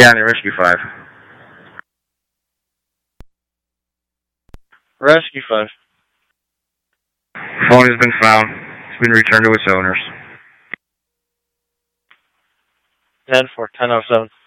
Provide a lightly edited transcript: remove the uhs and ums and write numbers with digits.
County Rescue 5. Rescue 5. Phone has been found. It's been returned to its owners. 10-4, 10-07.